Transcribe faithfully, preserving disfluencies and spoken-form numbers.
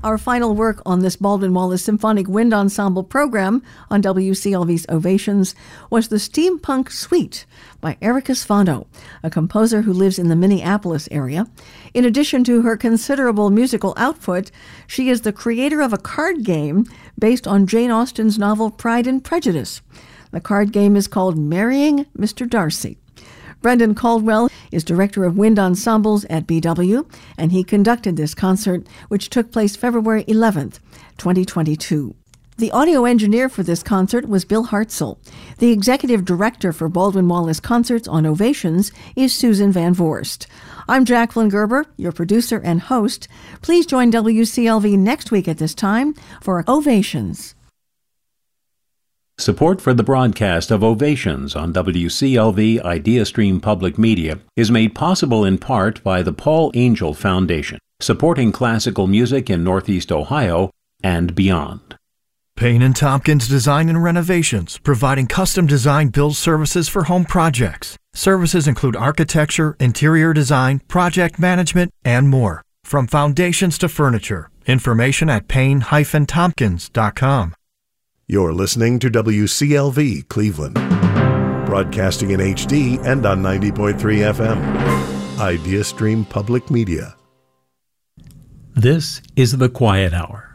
Our final work on this Baldwin Wallace Symphonic Wind Ensemble program on W C L V's Ovations was the Steampunk Suite by Erica Sfano, a composer who lives in the Minneapolis area. In addition to her considerable musical output, she is the creator of a card game based on Jane Austen's novel Pride and Prejudice. The card game is called Marrying Mister Darcy. Brendan Caldwell is director of wind ensembles at B W, and he conducted this concert, which took place February eleventh, twenty twenty-two. The audio engineer for this concert was Bill Hartzell. The executive director for Baldwin Wallace Concerts on Ovations is Susan Van Voorst. I'm Jacqueline Gerber, your producer and host. Please join W C L V next week at this time for Ovations. Support for the broadcast of Ovations on W C L V IdeaStream Public Media is made possible in part by the Paul Angel Foundation, supporting classical music in Northeast Ohio and beyond. Payne and Tompkins Design and Renovations, providing custom design build services for home projects. Services include architecture, interior design, project management, and more. From foundations to furniture. Information at payne dash tompkins dot com. You're listening to W C L V Cleveland, broadcasting in H D and on ninety point three F M. IdeaStream Public Media. This is The Quiet Hour.